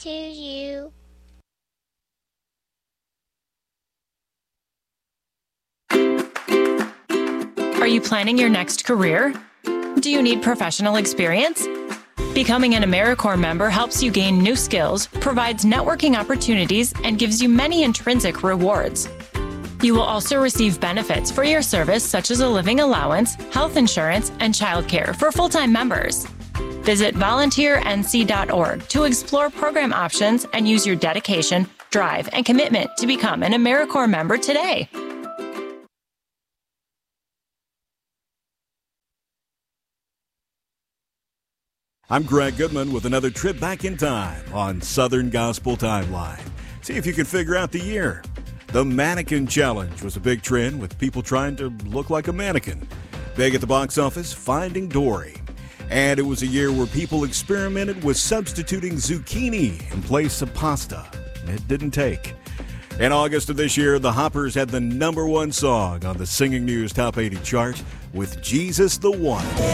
to you. Are you planning your next career? Do you need professional experience? Becoming an AmeriCorps member helps you gain new skills, provides networking opportunities, and gives you many intrinsic rewards. You will also receive benefits for your service such as a living allowance, health insurance, and childcare for full-time members. Visit volunteernc.org to explore program options and use your dedication, drive, and commitment to become an AmeriCorps member today. I'm Greg Goodman with another trip back in time on Southern Gospel Timeline. See if you can figure out the year. The Mannequin Challenge was a big trend with people trying to look like a mannequin. Big at the box office, Finding Dory. And it was a year where people experimented with substituting zucchini in place of pasta. It didn't take. In August of this year, the Hoppers had the #1 song on the Singing News Top 80 chart with Jesus the One.